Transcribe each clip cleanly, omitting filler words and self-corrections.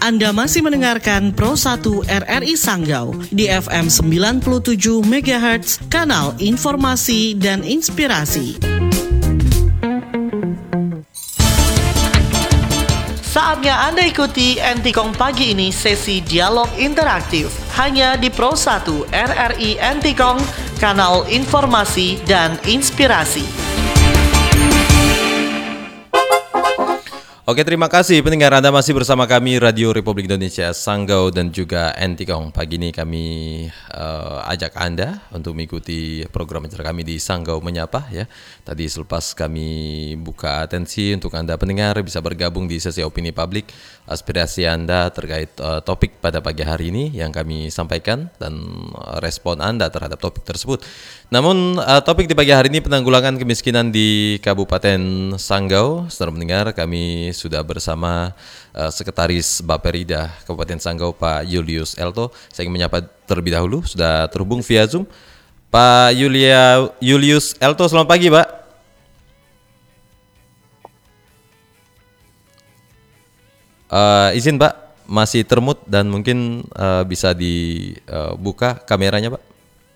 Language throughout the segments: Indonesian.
Anda masih mendengarkan Pro 1 RRI Sanggau di FM 97 MHz, kanal informasi dan inspirasi. Saatnya Anda ikuti Entikong pagi ini sesi dialog interaktif hanya di Pro 1 RRI Entikong, kanal informasi dan inspirasi. Oke, terima kasih pendengar, Anda masih bersama kami Radio Republik Indonesia Sanggau dan juga Entikong. Pagi ini kami ajak Anda untuk mengikuti program acara kami di Sanggau Menyapa ya. Tadi selepas kami buka atensi untuk Anda pendengar bisa bergabung di sesi opini publik, aspirasi Anda terkait topik pada pagi hari ini yang kami sampaikan dan respon Anda terhadap topik tersebut. Namun topik di pagi hari ini penanggulangan kemiskinan di Kabupaten Sanggau. Saudara pendengar, kami sudah bersama Sekretaris Bapperida Kabupaten Sanggau, Pak Julius Elto. Saya ingin menyapa terlebih dahulu, sudah terhubung via Zoom. Pak Julius Elto, selamat pagi Pak. Izin Pak, masih termut dan mungkin bisa dibuka kameranya Pak.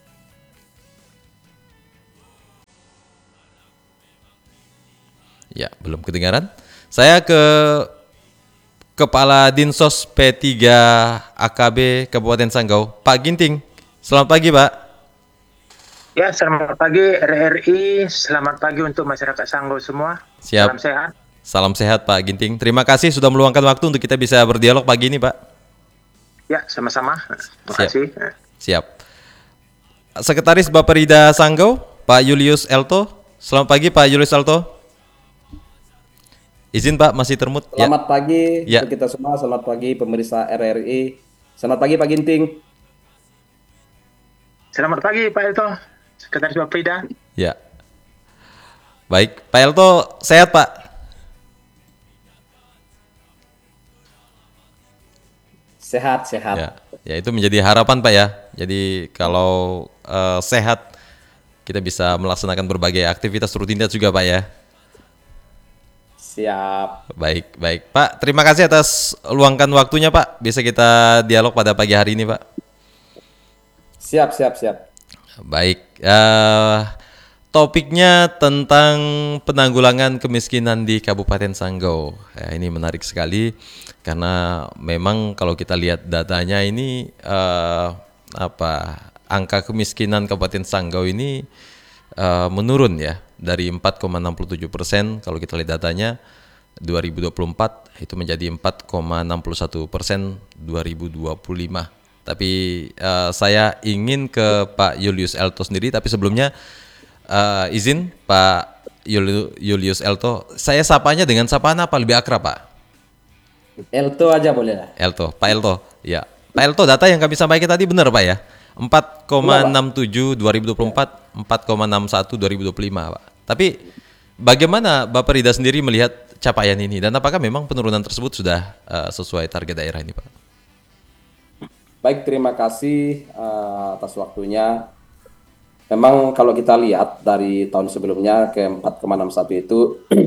Ya, belum kedengaran. Saya ke Kepala Dinsos P3 AKB Kabupaten Sanggau, Pak Ginting. Selamat pagi, Pak. Ya, selamat pagi RRI. Selamat pagi untuk masyarakat Sanggau semua. Siap. Salam sehat. Salam sehat, Pak Ginting. Terima kasih sudah meluangkan waktu untuk kita bisa berdialog pagi ini, Pak. Ya, sama-sama. Terima kasih. Siap. Sekretaris Bapperida Sanggau, Pak Julius Elto. Selamat pagi, Pak Julius Elto. Izin Pak, masih termut. Selamat pagi untuk kita semua, selamat pagi pemirsa RRI. Selamat pagi Pak Ginting. Selamat pagi Pak Elto, Sekretaris Bapperida. Ya. Baik, Pak Elto sehat Pak? Sehat. Ya, itu menjadi harapan Pak ya. Jadi kalau sehat, kita bisa melaksanakan berbagai aktivitas rutinitas juga Pak ya. Siap. Baik. Pak, terima kasih atas luangkan waktunya Pak. Bisa kita dialog pada pagi hari ini Pak. Siap. Baik, topiknya tentang penanggulangan kemiskinan di Kabupaten Sanggau. Ya, ini menarik sekali karena memang kalau kita lihat datanya ini angka kemiskinan Kabupaten Sanggau ini menurun ya. Dari 4,67% kalau kita lihat datanya 2024 itu menjadi 4,61% 2025. Tapi saya ingin ke Pak Julius Elto sendiri, tapi sebelumnya izin Pak Julius Elto, saya sapanya dengan sapaan apa lebih akrab Pak? Elto aja boleh lah. Elto, Pak Elto. Ya, Pak Elto, data yang kami sampaikan tadi benar Pak ya? 4,67 2024, 4,61 2025 Pak. Tapi bagaimana Bapperida sendiri melihat capaian ini dan apakah memang penurunan tersebut sudah sesuai target daerah ini Pak? Baik, terima kasih atas waktunya. Memang kalau kita lihat dari tahun sebelumnya ke 4,61 itu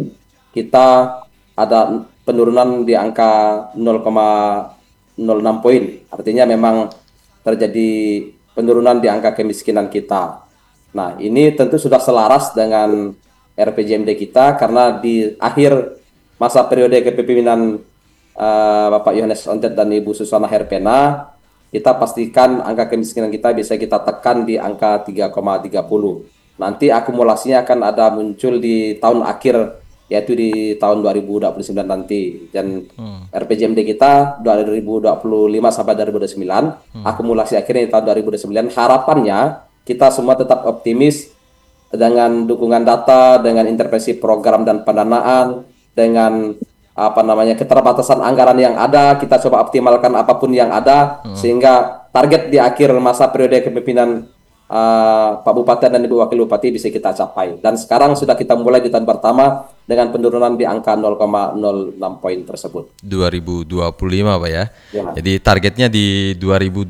kita ada penurunan di angka 0,06 poin. Artinya memang terjadi penurunan di angka kemiskinan kita. Nah, ini tentu sudah selaras dengan RPJMD kita karena di akhir masa periode kepemimpinan Bapak Yohanes Ontet dan Ibu Susana Herpena, kita pastikan angka kemiskinan kita bisa kita tekan di angka 3,30. Nanti akumulasinya akan ada muncul di tahun akhir, yaitu di tahun 2029 nanti. Dan RPJMD kita 2025 sampai 2029, akumulasi akhirnya di tahun 2029. Harapannya kita semua tetap optimis dengan dukungan data, dengan intervensi program dan pendanaan, dengan keterbatasan anggaran yang ada, kita coba optimalkan apapun yang ada sehingga target di akhir masa periode kepemimpinan Pak Bupati dan Ibu Wakil Bupati bisa kita capai. Dan sekarang sudah kita mulai di tahun pertama dengan penurunan di angka 0,06 poin tersebut. 2025 Pak ya. Jadi targetnya di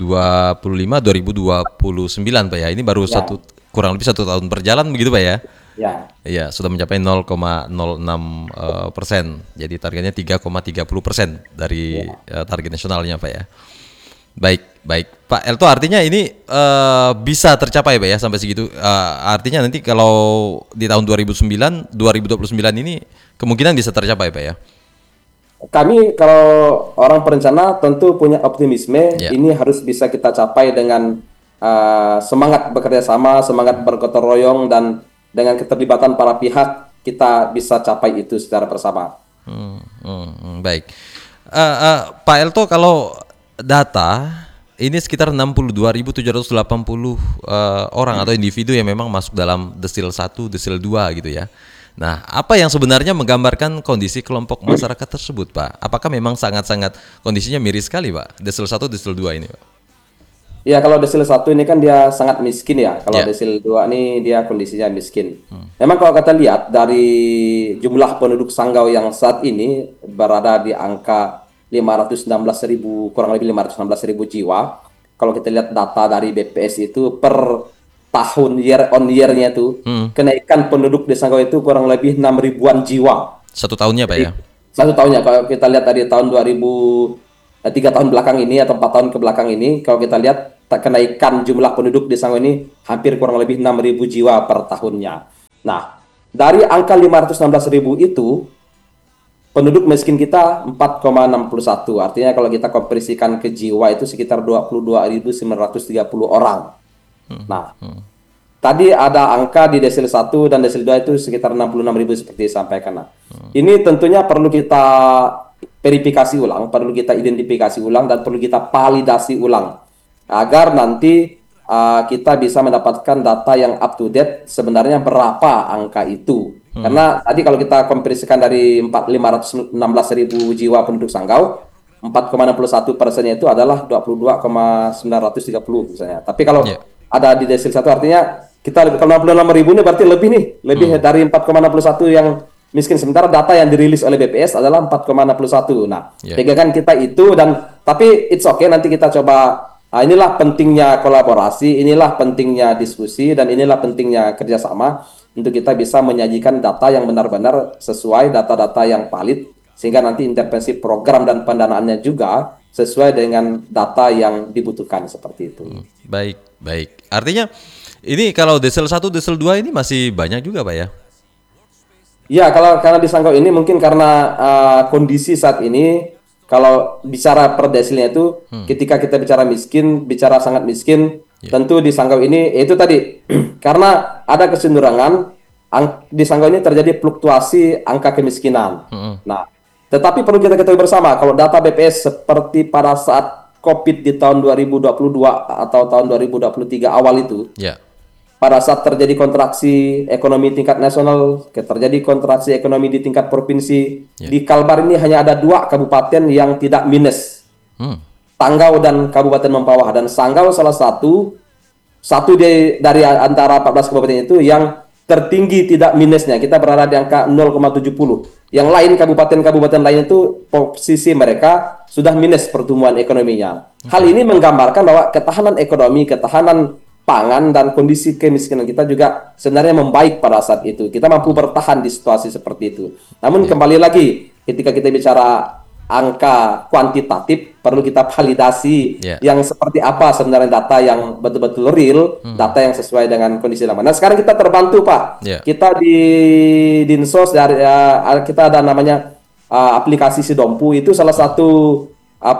2025 2029 Pak ya. Ini baru kurang lebih 1 tahun berjalan begitu Pak ya. Ya. Iya, sudah mencapai 0,06%. Jadi targetnya 3,30% dari target nasionalnya, Pak ya. Baik, baik. Pak Elto, artinya ini bisa tercapai, Pak ya, sampai segitu. Artinya nanti kalau di tahun 2029 ini kemungkinan bisa tercapai, Pak ya. Kami kalau orang perencana tentu punya optimisme Ya. ini harus bisa kita capai dengan semangat bekerja sama, semangat bergotong royong, dan dengan keterlibatan para pihak kita bisa capai itu secara bersama. Baik. Pak Elto, kalau data ini sekitar 62.780 orang atau individu yang memang masuk dalam desil 1, desil 2 gitu ya. Nah, apa yang sebenarnya menggambarkan kondisi kelompok masyarakat tersebut, Pak? Apakah memang sangat-sangat kondisinya miris sekali, Pak? Desil 1, desil 2 ini, Pak? Ya, kalau desil 1 ini kan dia sangat miskin ya. Kalau Ya. desil 2 ini dia kondisinya miskin. Memang kalau kita lihat dari jumlah penduduk Sanggau yang saat ini berada di angka 516.000, kurang lebih 516.000 jiwa. Kalau kita lihat data dari BPS itu per tahun year on year-nya itu kenaikan penduduk di Sanggau itu kurang lebih 6 ribuan jiwa. Satu tahunnya, Pak ya? Satu tahunnya kalau kita lihat dari tahun 3 tahun belakang ini atau 4 tahun ke belakang ini, kalau kita lihat kenaikan jumlah penduduk di Sanggau ini hampir kurang lebih 6.000 jiwa per tahunnya. Nah, dari angka 516.000 itu penduduk miskin kita 4,61. Artinya kalau kita konversikan ke jiwa itu sekitar 22.930 orang. Nah, tadi ada angka di desil 1 dan desil 2 itu sekitar 66.000 seperti disampaikan. Nah, ini tentunya perlu kita verifikasi ulang, perlu kita identifikasi ulang, dan perlu kita validasi ulang agar nanti kita bisa mendapatkan data yang up to date sebenarnya berapa angka itu. Karena tadi kalau kita komparisikan dari 516.000 jiwa penduduk Sanggau, 4,61%-nya itu adalah 22,930 misalnya. Tapi kalau ada di desil 1 artinya kita lebih, kalau 66.000 ini berarti lebih nih, lebih dari 4,61 yang miskin. Sementara data yang dirilis oleh BPS adalah 4,61. Nah, pegangan kita itu, dan tapi it's okay, nanti kita coba. Inilah pentingnya kolaborasi, inilah pentingnya diskusi, dan inilah pentingnya kerjasama untuk kita bisa menyajikan data yang benar-benar sesuai, data-data yang valid, sehingga nanti intervensi program dan pendanaannya juga sesuai dengan data yang dibutuhkan seperti itu. Baik, baik. Artinya ini kalau desil 1, desil 2 ini masih banyak juga, Pak ya? Ya, karena di Sanggau ini mungkin karena kondisi saat ini, kalau bicara per desilnya itu, ketika kita bicara miskin, bicara sangat miskin, tentu di Sanggau ini, itu tadi, karena ada kecenderungan, di Sanggau ini terjadi fluktuasi angka kemiskinan. Nah, tetapi perlu kita ketahui bersama, kalau data BPS seperti pada saat COVID di tahun 2022 atau tahun 2023 awal itu, pada saat terjadi kontraksi ekonomi tingkat nasional, terjadi kontraksi ekonomi di tingkat provinsi, di Kalbar ini hanya ada 2 kabupaten yang tidak minus, Sanggau dan Kabupaten Mempawah. Dan Sanggau salah satu dari antara 14 kabupaten itu yang tertinggi tidak minusnya. Kita berada di angka 0,70. Yang lain, kabupaten-kabupaten lain itu posisi mereka sudah minus pertumbuhan ekonominya. Hal ini menggambarkan bahwa ketahanan ekonomi, ketahanan pangan, dan kondisi kemiskinan kita juga sebenarnya membaik pada saat itu. Kita mampu bertahan di situasi seperti itu. Namun kembali lagi, ketika kita bicara angka kuantitatif, perlu kita validasi yang seperti apa sebenarnya data yang betul-betul real, data yang sesuai dengan kondisi lama. Nah, sekarang kita terbantu, Pak. Kita di Dinsos, kita ada namanya aplikasi Sidompu, itu salah satu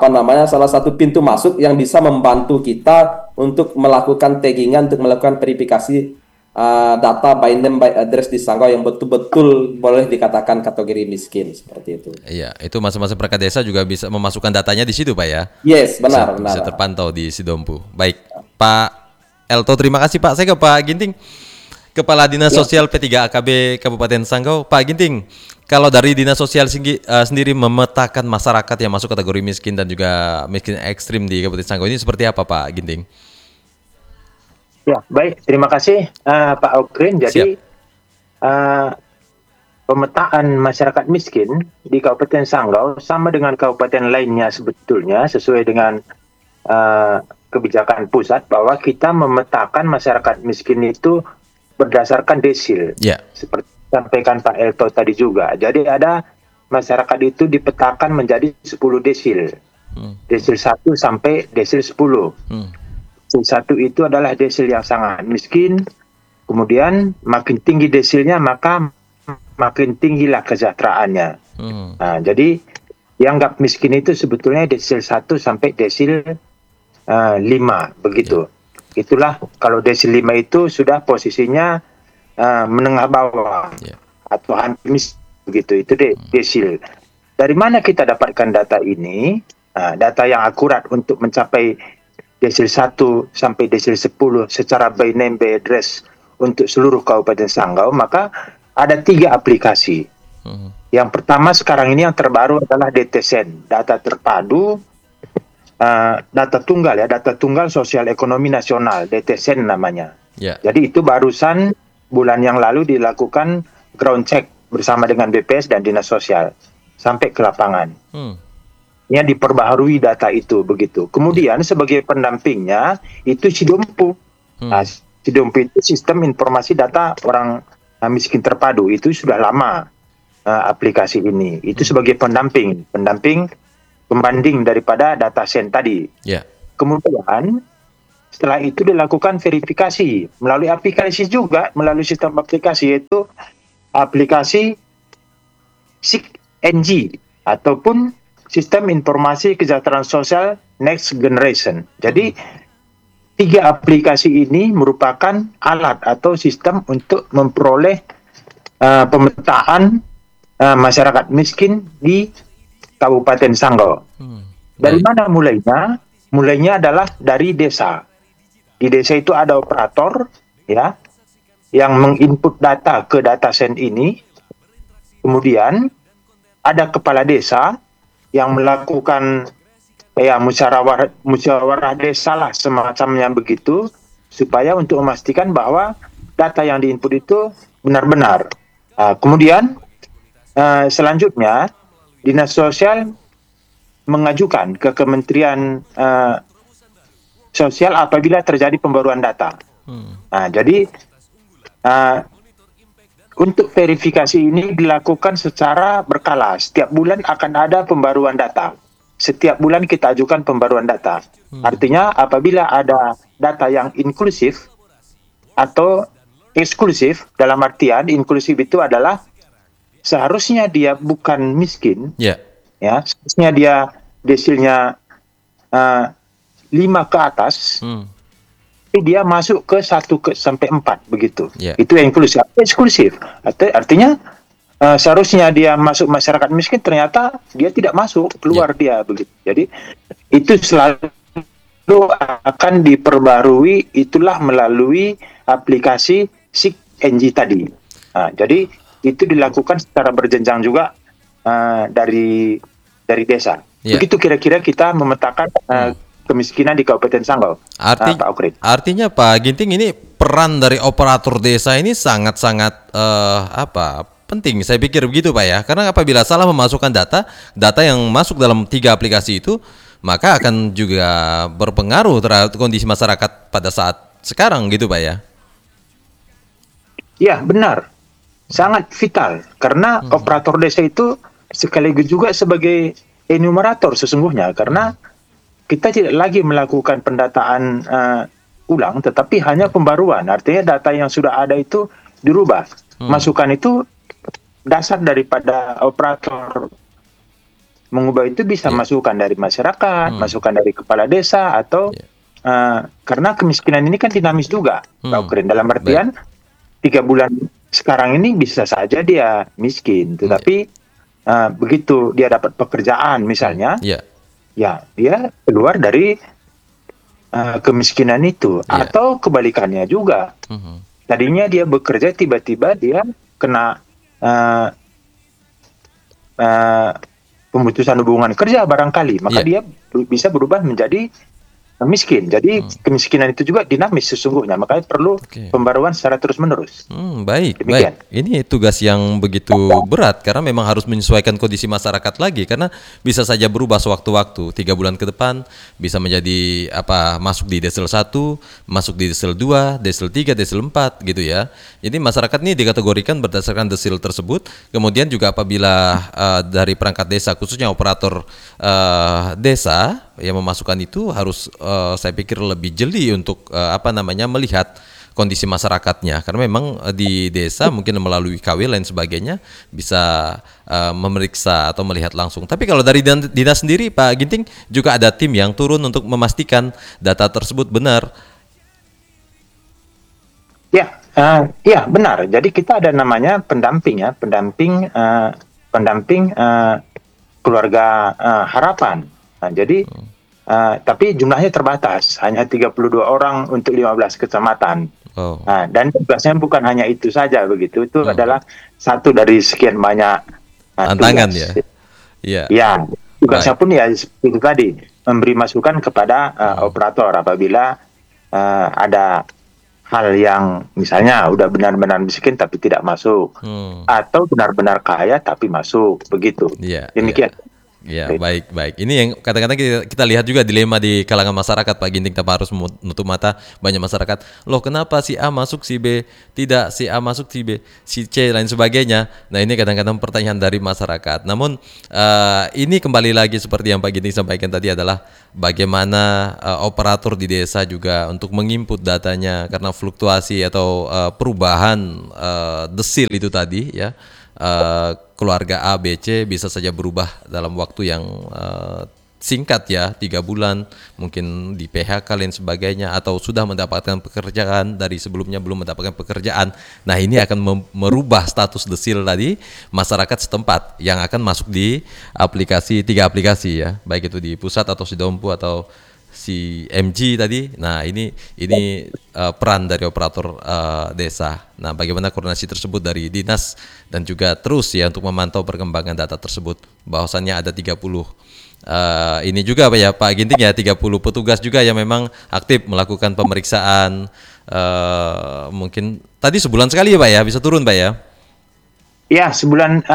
pintu masuk yang bisa membantu kita untuk melakukan taggingan, untuk melakukan verifikasi data by name by address di Sanggau yang betul-betul boleh dikatakan kategori miskin seperti itu. Iya, itu masing-masing perangkat desa juga bisa memasukkan datanya di situ, Pak ya. Yes, benar. Bisa terpantau di Sidompu. Baik, Pak Elto, terima kasih, Pak. Saya ke Pak Ginting, Kepala Dinas Sosial P3AKB Kabupaten Sanggau. Pak Ginting, kalau dari Dinas Sosial sendiri memetakan masyarakat yang masuk kategori miskin dan juga miskin ekstrim di Kabupaten Sanggau ini seperti apa, Pak Ginting? Ya, baik. Terima kasih Pak Okrin. Jadi pemetaan masyarakat miskin di Kabupaten Sanggau sama dengan kabupaten lainnya sebetulnya, sesuai dengan kebijakan pusat bahwa kita memetakan masyarakat miskin itu berdasarkan desil. Ya. Seperti sampaikan Pak Elto tadi juga. Jadi ada masyarakat itu dipetakan menjadi 10 desil. Desil 1 sampai desil 10. Desil 1 itu adalah desil yang sangat miskin. Kemudian makin tinggi desilnya maka makin tinggilah kesejahteraannya. Nah, jadi dianggap miskin itu sebetulnya desil 1 sampai desil 5 begitu. Itulah kalau desil 5 itu sudah posisinya menengah bawah atau hampir miskin begitu. Itu desil. Dari mana kita dapatkan data ini? Data yang akurat untuk mencapai desil 1 sampai desil 10 secara by name by address untuk seluruh Kabupaten Sanggau, maka ada 3 aplikasi. Yang pertama sekarang ini yang terbaru adalah DTSEN, data terpadu, data tunggal sosial ekonomi nasional, DTSEN namanya. Jadi itu barusan bulan yang lalu dilakukan ground check bersama dengan BPS dan Dinas Sosial sampai ke lapangan. Ya, diperbaharui data itu begitu. Kemudian sebagai pendampingnya itu Sidompu. Sidompu itu sistem informasi data orang miskin terpadu, itu sudah lama aplikasi ini. Itu sebagai pendamping pembanding daripada data sen tadi. Kemudian setelah itu dilakukan verifikasi melalui aplikasi juga, melalui sistem aplikasi, yaitu aplikasi SIG-NG ataupun Sistem Informasi Kesejahteraan Sosial Next Generation. Jadi 3 aplikasi ini merupakan alat atau sistem untuk memperoleh pemetaan masyarakat miskin di Kabupaten Sanggau. Dari mana mulainya? Mulainya adalah dari desa. Di desa itu ada operator ya yang menginput data ke datasen ini. Kemudian ada kepala desa yang melakukan musyawarah desa lah semacamnya begitu, supaya untuk memastikan bahwa data yang diinput itu benar-benar. Kemudian selanjutnya Dinas Sosial mengajukan ke Kementerian Sosial apabila terjadi pembaruan data. Jadi untuk verifikasi ini dilakukan secara berkala. Setiap bulan akan ada pembaruan data. Setiap bulan kita ajukan pembaruan data. Artinya apabila ada data yang inklusif atau eksklusif, dalam artian inklusif itu adalah seharusnya dia bukan miskin, ya, seharusnya dia desilnya 5 ke atas, tapi dia masuk ke 1 sampai 4 begitu. Itu yang inklusif. Eksklusif artinya seharusnya dia masuk masyarakat miskin, ternyata dia tidak masuk, keluar dia begitu. Jadi itu selalu akan diperbarui, itulah melalui aplikasi SIG-NG tadi. Jadi itu dilakukan secara berjenjang juga dari desa. Begitu kira-kira kita memetakan kemiskinan di Kabupaten Sanggau. Pak Okrit. Artinya Pak Ginting, ini peran dari operator desa ini sangat-sangat penting. Saya pikir begitu Pak ya. Karena apabila salah memasukkan data yang masuk dalam 3 aplikasi itu, maka akan juga berpengaruh terhadap kondisi masyarakat pada saat sekarang gitu Pak ya. Ya benar. Sangat vital. Karena operator desa itu sekaligus juga sebagai enumerator sesungguhnya. Karena kita tidak lagi melakukan pendataan ulang, tetapi hanya pembaruan. Artinya data yang sudah ada itu dirubah. Masukan itu dasar daripada operator mengubah itu bisa masukan dari masyarakat, masukan dari kepala desa, atau karena kemiskinan ini kan dinamis juga, Pak Okrin. Dalam artian 3 bulan sekarang ini bisa saja dia miskin, tetapi begitu dia dapat pekerjaan misalnya, ya dia keluar dari kemiskinan itu, atau kebalikannya juga. Tadinya dia bekerja, tiba-tiba dia kena pemutusan hubungan kerja barangkali, maka dia bisa berubah menjadi miskin. Jadi kemiskinan itu juga dinamis sesungguhnya, makanya perlu pembaruan secara terus-menerus. Baik, Demikian. baik. Ini tugas yang begitu berat karena memang harus menyesuaikan kondisi masyarakat lagi karena bisa saja berubah sewaktu-waktu. 3 bulan ke depan bisa menjadi masuk di desel 1, masuk di desel 2, desel 3, desel 4 gitu ya. Jadi masyarakat ini dikategorikan berdasarkan desil tersebut. Kemudian juga apabila dari perangkat desa khususnya operator desa yang memasukkan itu harus saya pikir lebih jeli untuk melihat kondisi masyarakatnya karena memang di desa mungkin melalui KW lain sebagainya bisa memeriksa atau melihat langsung. Tapi kalau dari dinas sendiri Pak Ginting juga ada tim yang turun untuk memastikan data tersebut benar. Ya benar. Jadi kita ada namanya pendamping keluarga harapan. Nah, jadi tapi jumlahnya terbatas, hanya 32 orang untuk 15 kecamatan. Nah, dan tugasnya bukan hanya itu saja begitu. Itu adalah satu dari sekian banyak tantangan tugas. Ya. Tugasnya pun ya seperti itu tadi, memberi masukan kepada operator apabila ada hal yang misalnya udah benar-benar miskin tapi tidak masuk, atau benar-benar kaya tapi masuk, begitu. Demikian. Ya, baik. Ini yang kadang-kadang kita lihat juga dilema di kalangan masyarakat Pak Ginting, tanpa harus menutup mata. Banyak masyarakat, loh kenapa si A masuk si B tidak, si A masuk si B, si C lain sebagainya. Nah ini kadang-kadang pertanyaan dari masyarakat. Namun ini kembali lagi seperti yang Pak Ginting sampaikan tadi adalah bagaimana operator di desa juga untuk menginput datanya karena fluktuasi atau perubahan desil itu tadi ya. Keluarga A, B, C bisa saja berubah dalam waktu yang singkat ya, 3 bulan, mungkin di PHK dan sebagainya, atau sudah mendapatkan pekerjaan dari sebelumnya belum mendapatkan pekerjaan. Nah ini akan merubah status desil tadi masyarakat setempat yang akan masuk di 3 aplikasi ya, baik itu di pusat atau Sidompu atau si MG tadi. Nah ini peran dari operator desa. Nah bagaimana koordinasi tersebut dari dinas dan juga terus ya untuk memantau perkembangan data tersebut. Bahwasannya ada 30 ini juga Pak Ginting ya, 30 petugas juga yang memang aktif melakukan pemeriksaan. Mungkin tadi sebulan sekali ya Pak ya, bisa turun Pak ya? Ya, sebulan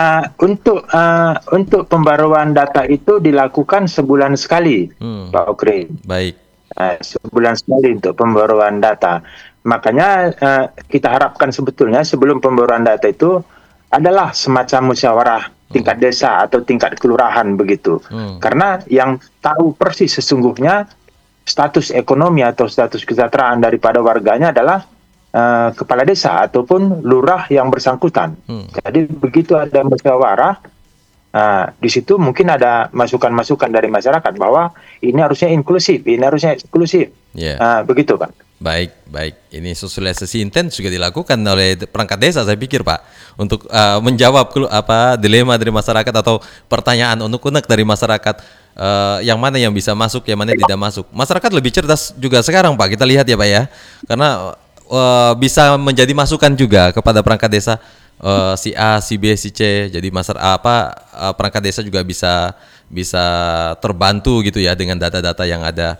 untuk pembaruan data itu dilakukan sebulan sekali, Pak Okri. Baik. Sebulan sekali untuk pembaruan data. Makanya kita harapkan sebetulnya sebelum pembaruan data itu adalah semacam musyawarah tingkat desa atau tingkat kelurahan begitu. Karena yang tahu persis sesungguhnya status ekonomi atau status kesejahteraan daripada warganya adalah kepala desa ataupun lurah yang bersangkutan. Jadi begitu ada musyawarah, di situ mungkin ada masukan-masukan dari masyarakat bahwa ini harusnya inklusif, ini harusnya eksklusif. Begitu Pak. Baik. Ini sosialisasi intens juga dilakukan oleh perangkat desa saya pikir Pak, untuk menjawab dilema dari masyarakat atau pertanyaan unek-unek dari masyarakat, yang mana yang bisa masuk, yang mana tidak masuk. Masyarakat lebih cerdas juga sekarang Pak, kita lihat ya Pak ya, karena bisa menjadi masukan juga kepada perangkat desa, si A, si B, si C. Jadi perangkat desa juga bisa terbantu gitu ya dengan data-data yang ada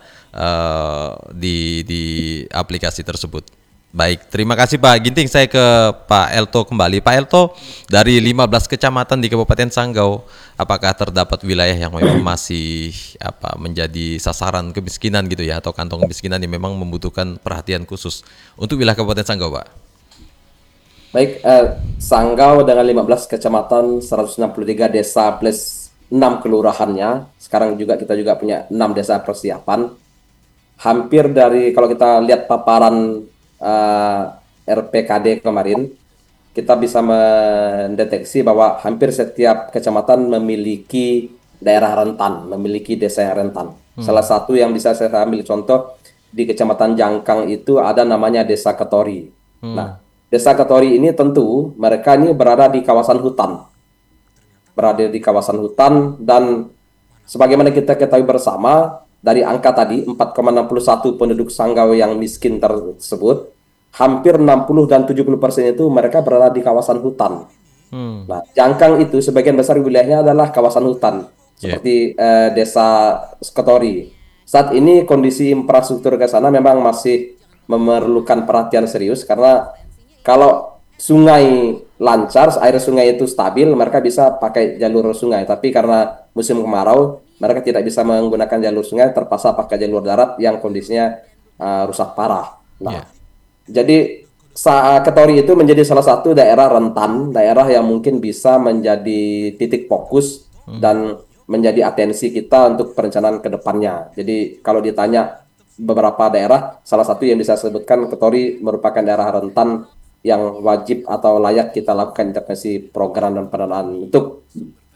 di aplikasi tersebut. Baik, terima kasih Pak Ginting. Saya ke Pak Elto kembali. Pak Elto, dari 15 kecamatan di Kabupaten Sanggau, apakah terdapat wilayah yang memang masih menjadi sasaran kemiskinan gitu ya, atau kantong kemiskinan yang memang membutuhkan perhatian khusus untuk wilayah Kabupaten Sanggau, Pak? Baik, Sanggau dengan 15 kecamatan, 163 desa plus 6 kelurahannya. Sekarang kita juga punya 6 desa persiapan. Hampir dari, kalau kita lihat paparan RPKD kemarin, kita bisa mendeteksi bahwa hampir setiap kecamatan memiliki daerah rentan, memiliki desa yang rentan. Salah satu yang bisa saya ambil contoh, di Kecamatan Jangkang itu ada namanya Desa Ketori. Nah, Desa Ketori ini tentu mereka ini berada di kawasan hutan. Dan sebagaimana kita ketahui bersama, dari angka tadi 4,61 penduduk Sanggau yang miskin tersebut, hampir 60 dan 70% itu mereka berada di kawasan hutan. Nah, Jangkang itu sebagian besar wilayahnya adalah kawasan hutan, seperti Desa Ketori, saat ini kondisi infrastruktur ke sana memang masih memerlukan perhatian serius, karena kalau sungai lancar, air sungai itu stabil, mereka bisa pakai jalur sungai. Tapi karena musim kemarau, mereka tidak bisa menggunakan jalur sungai, terpaksa pakai jalur darat yang kondisinya rusak parah. Nah, jadi Ketori itu menjadi salah satu daerah rentan, daerah yang mungkin bisa menjadi titik fokus dan menjadi atensi kita untuk perencanaan ke depannya. Jadi kalau ditanya beberapa daerah, salah satu yang bisa sebutkan Ketori merupakan daerah rentan yang wajib atau layak kita lakukan intervensi program dan pendanaan untuk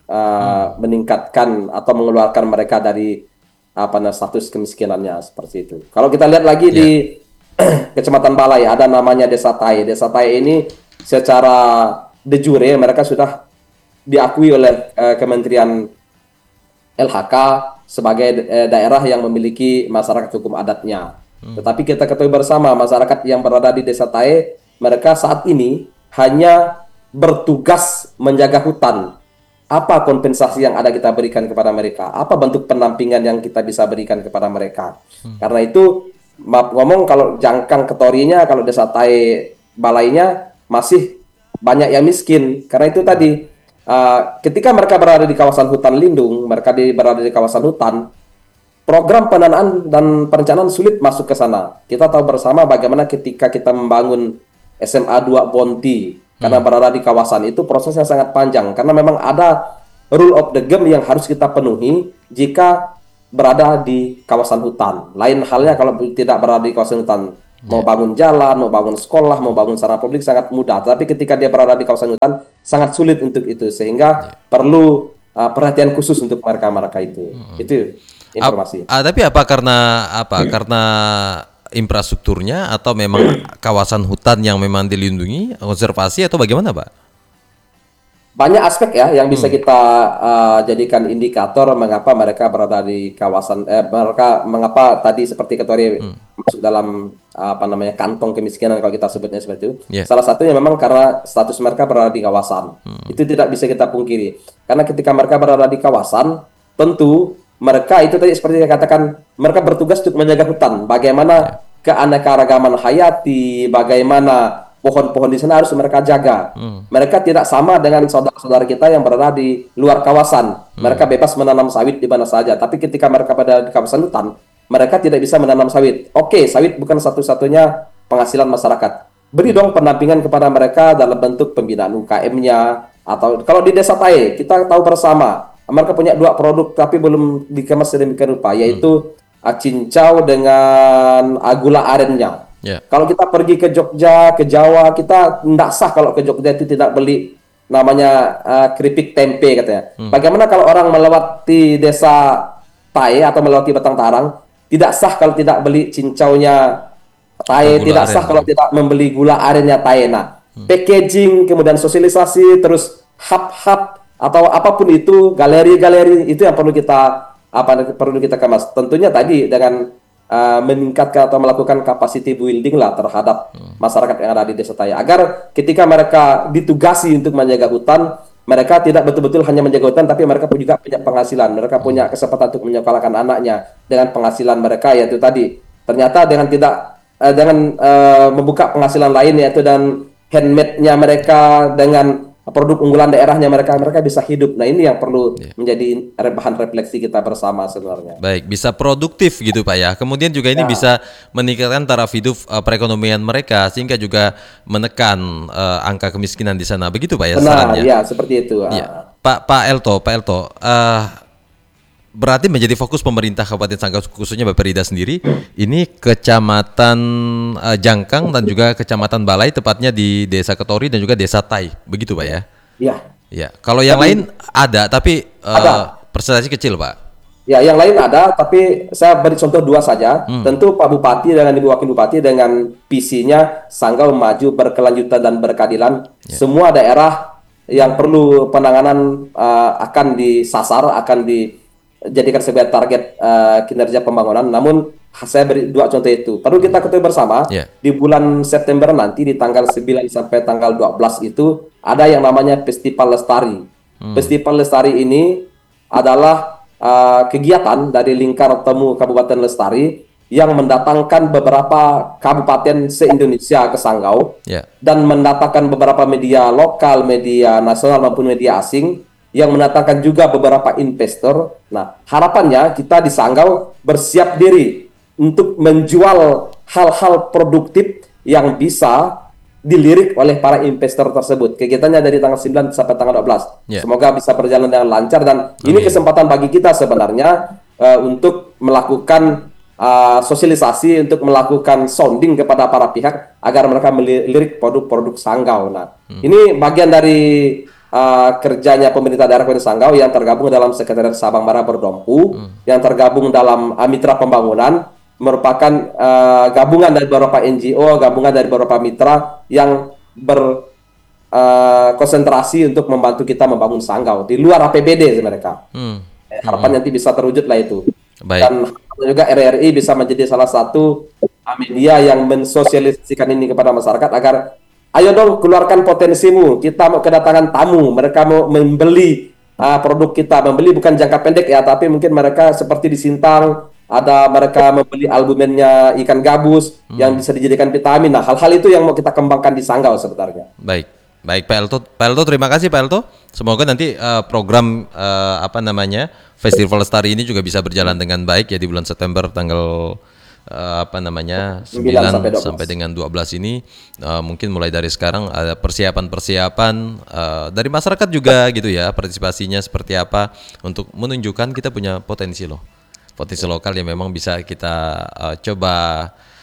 meningkatkan atau mengeluarkan mereka dari status kemiskinannya seperti itu. Kalau kita lihat lagi di Kecamatan Balai ada namanya Desa Tai. Desa Tai ini secara de jure mereka sudah diakui oleh Kementerian LHK sebagai daerah yang memiliki masyarakat hukum adatnya. Tetapi kita ketahui bersama masyarakat yang berada di Desa Tai, mereka saat ini hanya bertugas menjaga hutan. Apa kompensasi yang ada kita berikan kepada mereka? Apa bentuk pendampingan yang kita bisa berikan kepada mereka? Karena itu, maaf ngomong, kalau jangkang Ketorinya, kalau Desa Tai Balainya masih banyak yang miskin. Karena itu tadi, ketika mereka berada di kawasan hutan lindung, mereka berada di kawasan hutan, program pendanaan dan perencanaan sulit masuk ke sana. Kita tahu bersama bagaimana ketika kita membangun SMA 2 Bonti, karena berada di kawasan itu prosesnya sangat panjang. Karena memang ada rule of the game yang harus kita penuhi jika berada di kawasan hutan. Lain halnya kalau tidak berada di kawasan hutan. Mau bangun jalan, mau bangun sekolah, mau bangun sarana publik sangat mudah. Tapi ketika dia berada di kawasan hutan, sangat sulit untuk itu. Sehingga perlu perhatian khusus untuk mereka-mereka itu. Itu informasi. Tapi karena infrastrukturnya atau memang kawasan hutan yang memang dilindungi, konservasi atau bagaimana, Pak? Banyak aspek ya yang bisa kita jadikan indikator mengapa mereka berada di kawasan mengapa tadi seperti Ketori masuk dalam kantong kemiskinan kalau kita sebutnya seperti itu. Salah satunya memang karena status mereka berada di kawasan. Itu tidak bisa kita pungkiri. Karena ketika mereka berada di kawasan, tentu mereka itu tadi seperti saya katakan, mereka bertugas untuk menjaga hutan. Bagaimana keanekaragaman hayati, bagaimana pohon-pohon di sana harus mereka jaga. Mereka tidak sama dengan saudara-saudara kita yang berada di luar kawasan. Mereka bebas menanam sawit di mana saja. Tapi ketika mereka berada di kawasan hutan, mereka tidak bisa menanam sawit. Oke, sawit bukan satu-satunya penghasilan masyarakat. Beri dong pendampingan kepada mereka dalam bentuk pembinaan UKM-nya. Atau kalau di Desa Tai, kita tahu bersama, mereka punya 2 produk tapi belum dikemas sedemikian rupa, yaitu cincau dengan gula arennya. Kalau kita pergi ke Jogja, ke Jawa, kita tidak sah kalau ke Jogja itu tidak beli namanya keripik tempe katanya. Bagaimana kalau orang melewati Desa Tai atau melewati Batang Tarang, tidak sah kalau tidak beli cincaunya Tai, tidak sah kalau tidak membeli gula arennya Tai. Nah, packaging, kemudian sosialisasi, terus hub-hub atau apapun itu, galeri-galeri itu yang perlu kita kemas. Tentunya tadi dengan meningkatkan atau melakukan capacity building lah terhadap masyarakat yang ada di Desa Tai, agar ketika mereka ditugasi untuk menjaga hutan, mereka tidak betul-betul hanya menjaga hutan, tapi mereka juga punya penghasilan. Mereka punya kesempatan untuk menyekolahkan anaknya dengan penghasilan mereka, yaitu tadi ternyata dengan membuka penghasilan lain, yaitu dan handmade-nya mereka, dengan produk unggulan daerahnya mereka bisa hidup. Nah, ini yang perlu menjadi bahan refleksi kita bersama sebenarnya. Baik, bisa produktif gitu Pak ya. Kemudian juga ini bisa meningkatkan taraf hidup perekonomian mereka, sehingga juga menekan angka kemiskinan di sana. Begitu Pak ya sarannya? Ya, seperti itu. Ya. Pak Elto, berarti menjadi fokus pemerintah Kabupaten Sanggau, khususnya Bapperida sendiri, ini Kecamatan Jangkang dan juga Kecamatan Balai, tepatnya di Desa Ketori dan juga Desa Tai, begitu Pak ya? Iya. Ya. Kalau yang lain ada, tapi persentase kecil Pak. Ya, yang lain ada, tapi saya beri contoh 2 saja. Tentu Pak Bupati dengan Ibu Wakil Bupati dengan visinya Sanggau maju, berkelanjutan dan berkeadilan. Semua daerah yang perlu penanganan akan disasar, akan dijadikan sebagai target kinerja pembangunan. Namun saya beri 2 contoh itu. Perlu kita ketahui bersama, di bulan September nanti, di tanggal 9 sampai tanggal 12 itu ada yang namanya Festival Lestari. Festival Lestari ini adalah kegiatan dari Lingkar Temu Kabupaten Lestari yang mendatangkan beberapa kabupaten se-Indonesia ke Sanggau dan mendatangkan beberapa media lokal, media nasional maupun media asing yang mendatangkan juga beberapa investor. Nah, harapannya kita di Sanggau bersiap diri untuk menjual hal-hal produktif yang bisa dilirik oleh para investor tersebut. Kegiatannya dari tanggal 9 sampai tanggal 12. Semoga bisa berjalan dengan lancar dan ini kesempatan bagi kita sebenarnya untuk melakukan sosialisasi, untuk melakukan sounding kepada para pihak agar mereka melirik produk-produk Sanggau. Nah, ini bagian dari kerjanya pemerintah daerah Kabupaten Sanggau yang tergabung dalam Sekretariat Sabang Merah Berdompu, yang tergabung dalam mitra pembangunan, merupakan gabungan dari beberapa NGO, gabungan dari beberapa mitra yang berkonsentrasi untuk membantu kita membangun Sanggau di luar APBD mereka. Harapan nanti bisa terwujud lah itu. Dan juga RRI bisa menjadi salah satu media yang mensosialisasikan ini kepada masyarakat agar ayo dong keluarkan potensimu, kita mau kedatangan tamu, mereka mau membeli produk kita, membeli bukan jangka pendek ya, tapi mungkin mereka seperti di Sintang ada mereka membeli albumennya ikan gabus yang bisa dijadikan vitamin. Nah, hal-hal itu yang mau kita kembangkan di Sanggau sebenarnya. Baik Pak Elto, terima kasih Pak Elto. Semoga nanti program Festival Lestari ini juga bisa berjalan dengan baik ya di bulan September tanggal 9 sampai dengan 12 ini. Mungkin mulai dari sekarang ada persiapan dari masyarakat juga gitu ya, partisipasinya seperti apa untuk menunjukkan kita punya potensi lokal yang memang bisa kita coba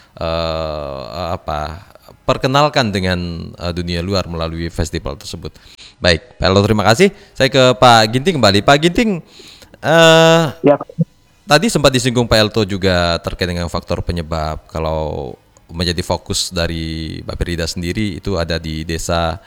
perkenalkan dengan dunia luar melalui festival tersebut. Baik, Pak Elto, terima kasih. Saya ke Pak Ginting kembali. Pak Ginting, tadi sempat disinggung Pak Elto juga terkait dengan faktor penyebab kalau menjadi fokus dari Mbak Firida sendiri itu ada di desa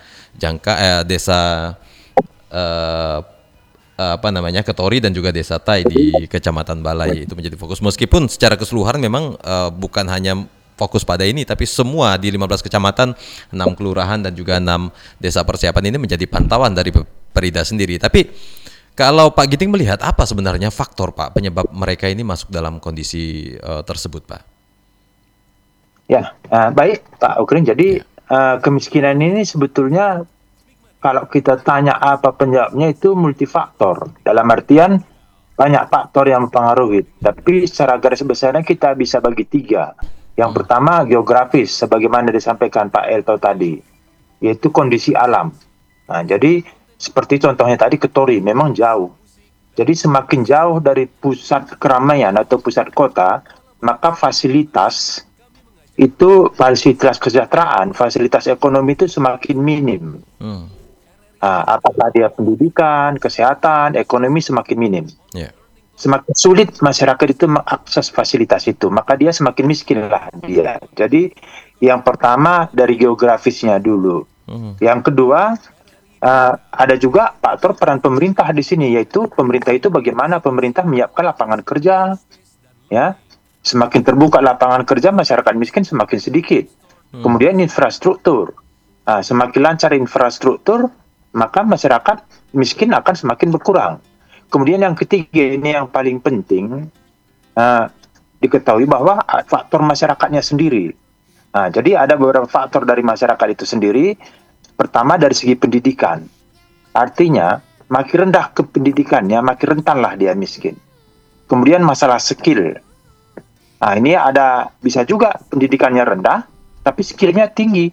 Ketori dan juga desa Tai di Kecamatan Balai itu menjadi fokus. Meskipun secara keseluruhan memang bukan hanya fokus pada ini, tapi semua di 15 kecamatan, 6 kelurahan dan juga 6 desa persiapan ini menjadi pantauan dari Firida sendiri. Tapi kalau Pak Ginting melihat apa sebenarnya faktor Pak penyebab mereka ini masuk dalam kondisi tersebut Pak? Ya, baik Pak Ukrin. Jadi kemiskinan ini sebetulnya kalau kita tanya apa penyebabnya itu multifaktor. Dalam artian banyak faktor yang mempengaruhi. Tapi secara garis besarnya kita bisa bagi 3. Yang pertama geografis, sebagaimana disampaikan Pak Elto tadi, yaitu kondisi alam. Nah, jadi seperti contohnya tadi Ketori memang jauh. Jadi semakin jauh dari pusat keramaian atau pusat kota, maka fasilitas kesejahteraan, fasilitas ekonomi itu semakin minim. Apakah dia pendidikan, kesehatan, ekonomi semakin minim. Semakin sulit masyarakat itu mengakses fasilitas itu, maka dia semakin miskin lah dia. Jadi yang pertama dari geografisnya dulu. Yang kedua, ada juga faktor peran pemerintah di sini, yaitu pemerintah itu bagaimana pemerintah menyiapkan lapangan kerja, ya. Semakin terbuka lapangan kerja, masyarakat miskin semakin sedikit. Kemudian infrastruktur, semakin lancar infrastruktur, maka masyarakat miskin akan semakin berkurang. Kemudian yang ketiga, ini yang paling penting, diketahui bahwa faktor masyarakatnya sendiri. Jadi ada beberapa faktor dari masyarakat itu sendiri. Pertama dari segi pendidikan. Artinya, makin rendah kependidikannya, makin rentanlah dia miskin. Kemudian masalah skill. Ini ada, bisa juga pendidikannya rendah, tapi skillnya tinggi.